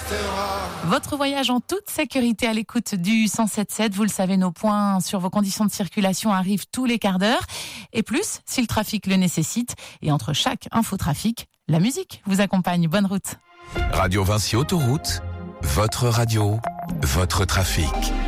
Votre voyage en toute sécurité à l'écoute du 107.7. Vous le savez, nos points sur vos conditions de circulation arrivent tous les quarts d'heure. Et plus, si le trafic le nécessite. Et entre chaque infotrafic, la musique vous accompagne. Bonne route. Radio Vinci Autoroute, votre radio, votre trafic.